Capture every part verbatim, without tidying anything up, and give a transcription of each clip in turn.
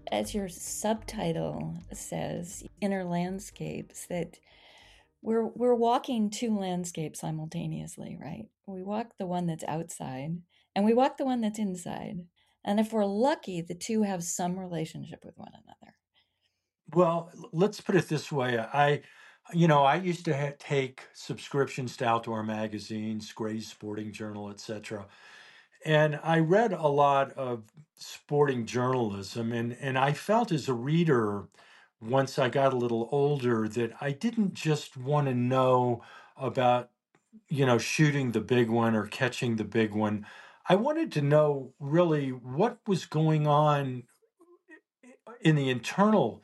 As your subtitle says, inner landscapes, that we're we're walking two landscapes simultaneously, right? We walk the one that's outside and we walk the one that's inside. And if we're lucky, the two have some relationship with one another. Well, l- let's put it this way. I, you know, I used to ha- take subscriptions to outdoor magazines, Gray's Sporting Journal, et cetera. And I read a lot of sporting journalism, and and I felt as a reader, once I got a little older, that I didn't just want to know about, you know, shooting the big one or catching the big one. I wanted to know really what was going on in the internal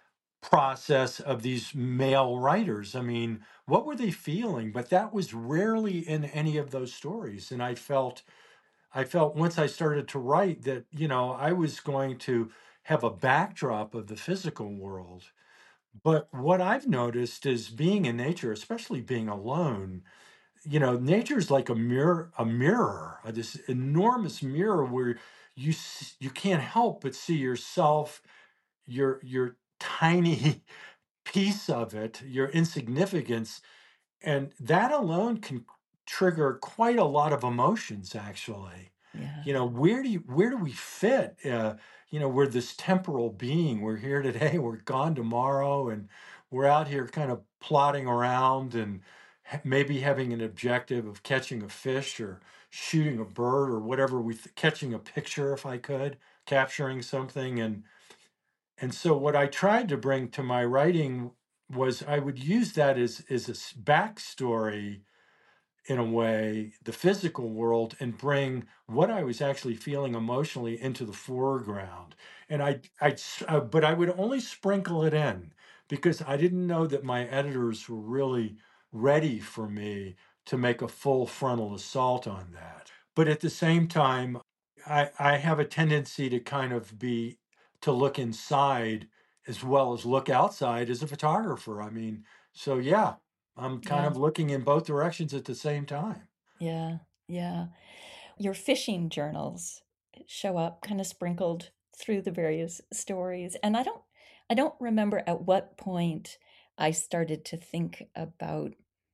process of these male writers. I mean, what were they feeling? But that was rarely in any of those stories. And I felt, I felt once I started to write that, you know, I was going to have a backdrop of the physical world. But what I've noticed is being in nature, especially being alone, you know, nature is like a mirror, a mirror, uh, this enormous mirror where you s- you can't help but see yourself, your your tiny piece of it, your insignificance, and that alone can trigger quite a lot of emotions, actually. Yeah. You know, where do you where do we fit? Uh, you know, we're this temporal being. We're here today, we're gone tomorrow, and we're out here kind of plodding around and ha- maybe having an objective of catching a fish or shooting a bird or whatever we th- catching a picture if I could, capturing something. And and so what I tried to bring to my writing was I would use that as as a s- backstory in a way, the physical world, and bring what I was actually feeling emotionally into the foreground. And I, I, uh, but I would only sprinkle it in because I didn't know that my editors were really ready for me to make a full frontal assault on that. But at the same time, I, I have a tendency to kind of be to look inside as well as look outside as a photographer. I mean, so yeah, I'm kind Yeah. of looking in both directions at the same time. Yeah. Yeah. Your fishing journals show up kind of sprinkled through the various stories. And I don't I don't remember at what point I started to think about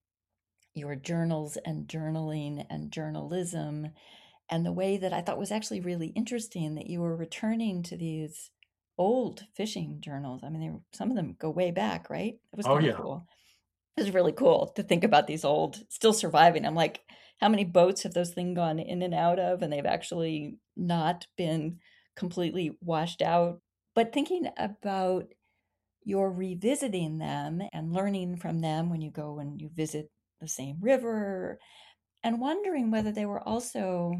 your journals and journaling and journalism, and the way that I thought was actually really interesting that you were returning to these old fishing journals. I mean, they were, some of them go way back, right? It was Oh kind of yeah. cool. It was really cool to think about these old, still surviving. I'm like, how many boats have those things gone in and out of? And they've actually not been completely washed out. But thinking about your revisiting them and learning from them when you go and you visit the same river, and wondering whether they were also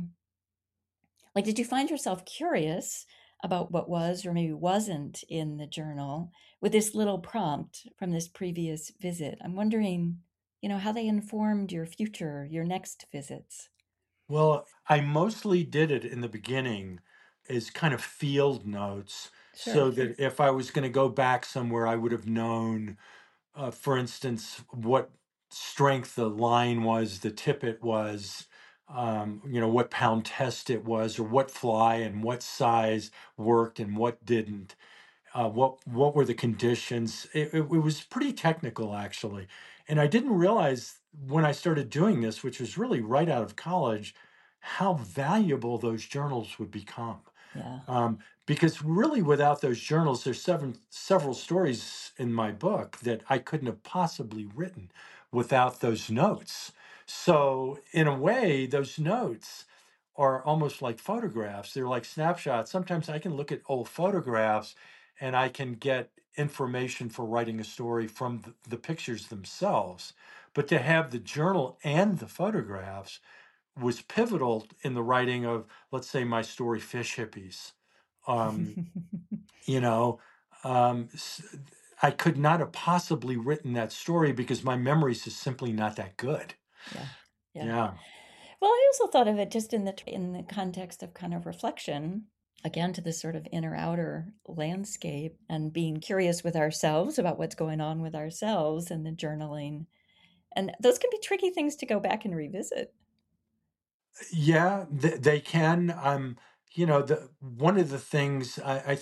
like, did you find yourself curious about what was or maybe wasn't in the journal with this little prompt from this previous visit? I'm wondering, you know, how they informed your future, your next visits. Well, I mostly did it in the beginning as kind of field notes Sure. so that if I was going to go back somewhere, I would have known, uh, for instance, what strength the line was, the tippet was, um, you know, what pound test it was, or what fly and what size worked and what didn't. Uh, what what were the conditions? It, it, it was pretty technical actually, and I didn't realize when I started doing this, which was really right out of college, how valuable those journals would become. Yeah. Um, because really, without those journals, there's several several stories in my book that I couldn't have possibly written without those notes. So, in a way, those notes are almost like photographs. They're like snapshots. Sometimes I can look at old photographs and I can get information for writing a story from the, the pictures themselves. But to have the journal and the photographs was pivotal in the writing of, let's say, my story, Fish Hippies. Um, you know, um, s- I could not have possibly written that story because my memory is just simply not that good. Yeah. Yeah. Yeah. Well, I also thought of it just in the in the context of kind of reflection, again to this sort of inner outer landscape and being curious with ourselves about what's going on with ourselves and the journaling. And those can be tricky things to go back and revisit. Yeah, th- they can. Um, you know, the one of the things I, I